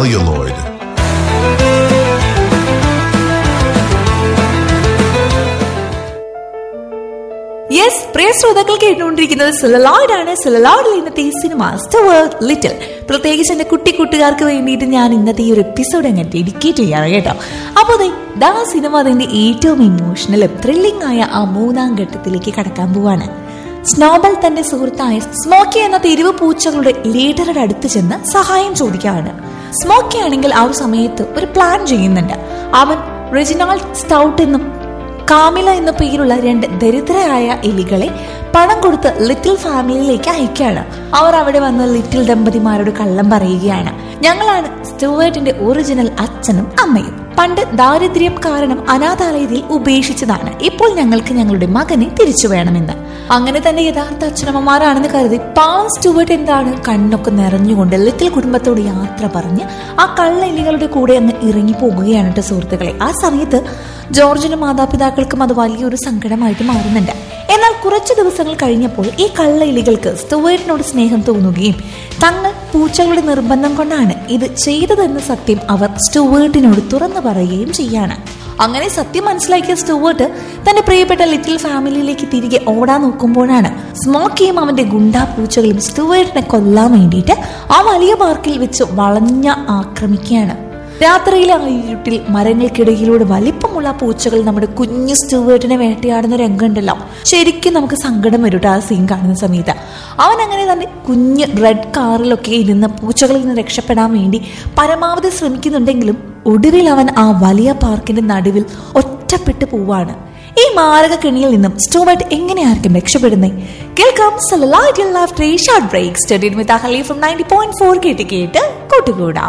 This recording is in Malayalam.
celluloid. യെസ്, പ്രിയ ശ്രോതാക്കൾ കേട്ടുകൊണ്ടിരിക്കുന്നത് സെലലോയിഡ് ആണ്. സെലലോയിഡിൽ ഇന്നത്തെ ഈ സിനിമ സ്റ്റുവർട്ട് ലിറ്റിൽ. പ്രത്യേകിച്ച് എന്റെ കുട്ടി കൂട്ടുകാർക്ക് വേണ്ടിയിട്ട് ഞാൻ ഇന്നത്തെ ഈ ഒരു എപ്പിസോഡ് അങ്ങനെ ഡെഡിക്കേറ്റ് ചെയ്യാറ് കേട്ടോ. അപ്പോൾ ദാ സിനിമ അതിന്റെ ഏറ്റവും ഇമോഷണലും ത്രില്ലിംഗ് ആയ ആ മൂന്നാം ഘട്ടത്തിലേക്ക് കടക്കാൻ പോവാണ്. സ്നോബൽ തന്റെ സുഹൃത്തായ സ്മോക്കി എന്ന തെരുവ് പൂച്ചകളുടെ ലീഡറുടെ അടുത്ത് ചെന്ന് സഹായം ചോദിക്കുകയാണ്. സ്മോക്കി ആണെങ്കിൽ ആ ഒരു സമയത്ത് ഒരു പ്ലാൻ ചെയ്യുന്നുണ്ട്. അവൻ റെജിനാൾഡ് സ്റ്റൗട്ട് എന്നും കാമില എന്ന പേരുള്ള 2 ദരിദ്രരായ എലികളെ പണം കൊടുത്ത് ലിറ്റിൽ ഫാമിലിയിലേക്ക് അയക്കുകയാണ്. അവർ അവിടെ വന്ന് ലിറ്റിൽ ദമ്പതിമാരോട് കള്ളം പറയുകയാണ്. ഞങ്ങളാണ് സ്റ്റുവർട്ടിന്റെ ഒറിജിനൽ അച്ഛനും അമ്മയും. പണ്ട് ദാരിദ്ര്യം കാരണം അനാഥാലയത്തിൽ ഉപേക്ഷിച്ചതാണ്. ഇപ്പോൾ ഞങ്ങൾക്ക് ഞങ്ങളുടെ മകനെ തിരിച്ചു വേണമെന്ന്. അങ്ങനെ തന്നെ യഥാർത്ഥ അച്ഛനമ്മമാരാണെന്ന് കരുതി പാവം സ്റ്റുവർട്ട് എന്താണ് കണ്ണൊക്കെ നിറഞ്ഞുകൊണ്ട് ലിറ്റിൽ കുടുംബത്തോട് യാത്ര പറഞ്ഞ് ആ കള്ള എലികളുടെ കൂടെ അങ്ങ് ഇറങ്ങി പോകുകയാണ് കേട്ടോ സുഹൃത്തുക്കളെ. ആ സമയത്ത് ജോർജിന്റെ മാതാപിതാക്കൾക്കും അത് വലിയൊരു സങ്കടമായിട്ട് മാറുന്നുണ്ട്. എന്നാൽ കുറച്ചു ദിവസങ്ങൾ കഴിഞ്ഞപ്പോൾ ഈ കള്ള എലികൾക്ക് സ്റ്റുവർട്ടിനോട് സ്നേഹം തോന്നുകയും തങ്ങൾ പൂച്ചകളുടെ നിർബന്ധം കൊണ്ടാണ് ഇത് ചെയ്തതെന്ന സത്യം അവർ സ്റ്റുവർട്ടിനോട് തുറന്നു പറയുകയും ചെയ്യാണ്. അങ്ങനെ സത്യം മനസ്സിലാക്കിയ സ്റ്റുവർട്ട് തന്റെ പ്രിയപ്പെട്ട ലിറ്റിൽ ഫാമിലിയിലേക്ക് തിരികെ ഓടാൻ നോക്കുമ്പോഴാണ് സ്മോക്കിയും അവന്റെ ഗുണ്ടാ പൂച്ചകളും സ്റ്റുവർട്ടിനെ കൊല്ലാൻ വേണ്ടിയിട്ട് ആ വലിയ പാർക്കിൽ വെച്ച് വളഞ്ഞ ആക്രമിക്കുകയാണ്. രാത്രിയിലെ ആ ഇരുട്ടിൽ മരങ്ങൾക്കിടയിലൂടെ വലിപ്പമുള്ള പൂച്ചകൾ നമ്മുടെ കുഞ്ഞു സ്റ്റുവർട്ടിനെ വേട്ടയാടുന്ന രംഗമുണ്ടല്ലോ, ശരിക്കും നമുക്ക് സങ്കടം വരും ആ സീൻ കാണുന്ന സമയത്ത്. അവൻ അങ്ങനെ തന്നെ കുഞ്ഞ് റെഡ് കാറിലൊക്കെ ഇരുന്ന് പൂച്ചകളിൽ നിന്ന് രക്ഷപ്പെടാൻ വേണ്ടി പരമാവധി ശ്രമിക്കുന്നുണ്ടെങ്കിലും ഒടുവിൽ അവൻ ആ വലിയ പാർക്കിന്റെ നടുവിൽ ഒറ്റപ്പെട്ടു പോവാണ്. ഈ മാരക കെണിയിൽ നിന്നും സ്റ്റുവർട്ട് എങ്ങനെയായിരിക്കും രക്ഷപ്പെടുന്നേ? കേൾക്കാം celluloid after A short break. Studied with അഹലി from 90.4 കേട്ട് കൂട്ടുകൂടാം.